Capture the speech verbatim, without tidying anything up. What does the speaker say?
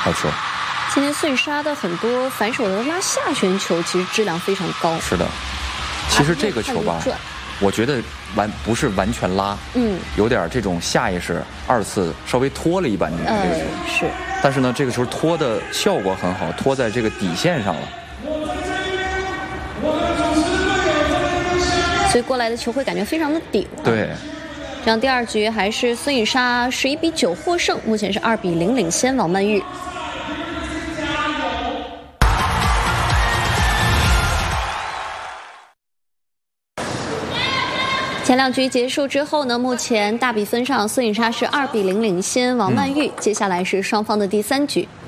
好球。 今天孙颖莎的很多反手的拉下旋球，其实质量非常高。 是的，其实这个球吧，我觉得完不是完全拉，嗯，有点这种下意识，二次稍微拖了一板这个球， 是。 但是呢，这个球拖的效果很好，拖在这个底线上了。 所以过来的球会感觉非常的顶、啊。 对。 这样第二局还是孙颖莎十一比九获胜，目前是二比零领先王曼玉。前两局结束之后呢，目前大比分上孙颖莎是二比零领先王曼玉，嗯、接下来是双方的第三局。